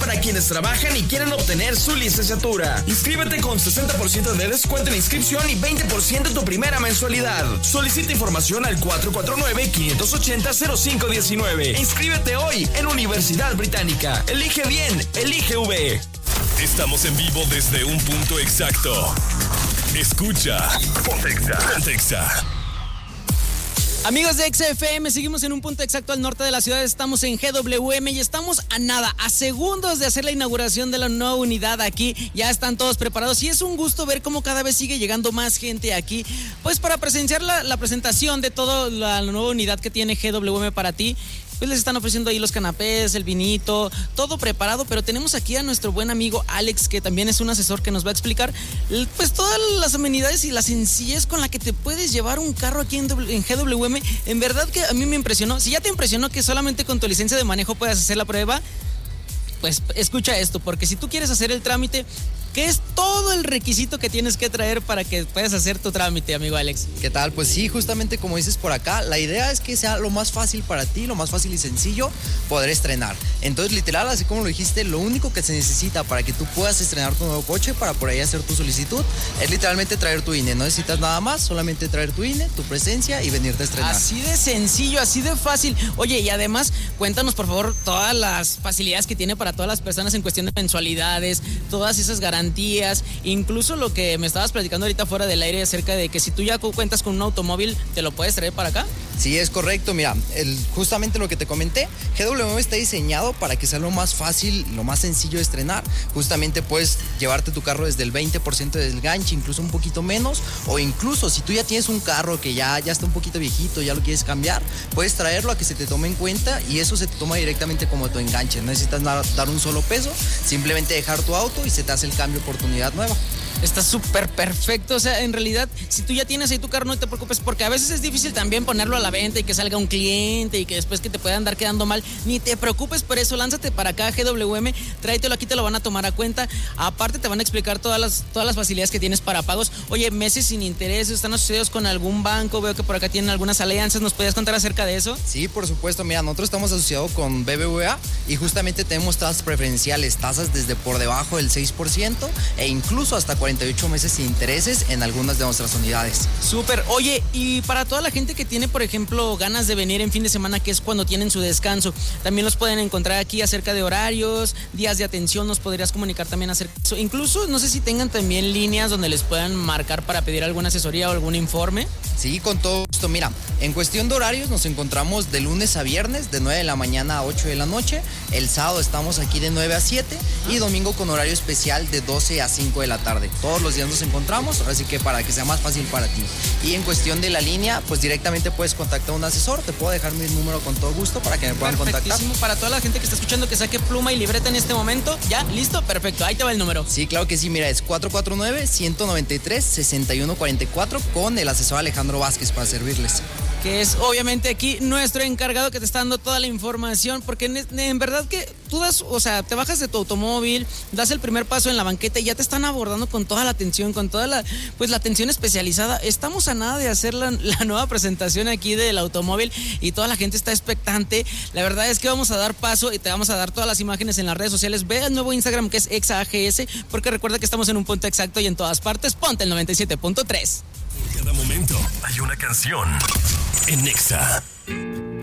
para quienes trabajan y quieren obtener su licenciatura. Inscríbete con 60% de descuento en inscripción y 20% en tu primera mensualidad. Solicita información al 449-580-0519. Inscríbete hoy en Universidad Británica. Elige bien, elige V. Estamos en vivo desde un punto exacto. Escucha Pontexa. Amigos de XFM, seguimos en un punto exacto al norte de la ciudad. Estamos en GWM y estamos a segundos de hacer la inauguración de la nueva unidad aquí. Ya están todos preparados y es un gusto ver cómo cada vez sigue llegando más gente aquí, pues para presenciar la presentación de toda la nueva unidad que tiene GWM para ti. Pues les están ofreciendo ahí los canapés, el vinito, todo preparado, pero tenemos aquí a nuestro buen amigo Alex, que también es un asesor que nos va a explicar pues todas las amenidades y la sencillez con la que te puedes llevar un carro aquí en GWM. En verdad que a mí me impresionó. Si ya te impresionó que solamente con tu licencia de manejo puedas hacer la prueba, pues escucha esto, porque si tú quieres hacer el trámite, ¿qué es todo el requisito que tienes que traer para que puedas hacer tu trámite, amigo Alex? ¿Qué tal? Pues sí, justamente como dices por acá, la idea es que sea lo más fácil para ti, lo más fácil y sencillo poder estrenar. Entonces, literal, así como lo dijiste, lo único que se necesita para que tú puedas estrenar tu nuevo coche, para por ahí hacer tu solicitud, es literalmente traer tu INE. No necesitas nada más, solamente traer tu INE, tu presencia y venirte a estrenar. Así de sencillo, así de fácil. Oye, y además, cuéntanos por favor todas las facilidades que tiene para todas las personas en cuestión de mensualidades, todas esas garantías, incluso lo que me estabas platicando ahorita fuera del aire acerca de que si tú ya cuentas con un automóvil, ¿te lo puedes traer para acá? Sí, es correcto. Mira, justamente lo que te comenté, GWM está diseñado para que sea lo más fácil, lo más sencillo de estrenar. Justamente puedes llevarte tu carro desde el 20% del ganche, incluso un poquito menos, o incluso si tú ya tienes un carro que ya está un poquito viejito, ya lo quieres cambiar, puedes traerlo a que se te tome en cuenta y eso se te toma directamente como tu enganche. No necesitas dar un solo peso, simplemente dejar tu auto y se te hace el cambio por tu unidad nueva. Está súper perfecto, o sea, en realidad, si tú ya tienes ahí tu carro, no te preocupes, porque a veces es difícil también ponerlo a la venta y que salga un cliente y que después que te pueda andar quedando mal. Ni te preocupes por eso, lánzate para acá, GWM, tráetelo aquí, te lo van a tomar a cuenta. Aparte te van a explicar todas las facilidades que tienes para pagos. Oye, meses sin intereses, están asociados con algún banco, veo que por acá tienen algunas alianzas, ¿nos podías contar acerca de eso? Sí, por supuesto, mira, nosotros estamos asociados con BBVA y justamente tenemos tasas preferenciales, tasas desde por debajo del 6% e incluso hasta 48 meses sin intereses en algunas de nuestras unidades. Súper. Oye, y para toda la gente que tiene, por ejemplo, ganas de venir en fin de semana, que es cuando tienen su descanso, también los pueden encontrar aquí acerca de horarios, días de atención, nos podrías comunicar también acerca de eso. Incluso, no sé si tengan también líneas donde les puedan marcar para pedir alguna asesoría o algún informe. Sí, con todo gusto. Mira, en cuestión de horarios nos encontramos de lunes a viernes, de 9 de la mañana a 8 de la noche. El sábado estamos aquí de 9 a 7 y domingo con horario especial de 12 a 5 de la tarde. Todos los días nos encontramos, así que para que sea más fácil para ti. Y en cuestión de la línea, pues directamente puedes contactar a un asesor. Te puedo dejar mi número con todo gusto para que me puedan contactar. Para toda la gente que está escuchando, que saque pluma y libreta en este momento. ¿Ya? ¿Listo? Perfecto. Ahí te va el número. Sí, claro que sí. Mira, es 449-193-6144 con el asesor Alejandro Vázquez para servirles. Que es obviamente aquí nuestro encargado que te está dando toda la información, porque en verdad que tú te bajas de tu automóvil, das el primer paso en la banqueta y ya te están abordando con toda la atención, con toda la atención especializada. Estamos a nada de hacer la nueva presentación aquí del automóvil y toda la gente está expectante. La verdad es que vamos a dar paso y te vamos a dar todas las imágenes en las redes sociales. Ve al nuevo Instagram que es ExaAGS, porque recuerda que estamos en un punto exacto y en todas partes. Ponte el 97.3. En cada momento hay una canción en Exa.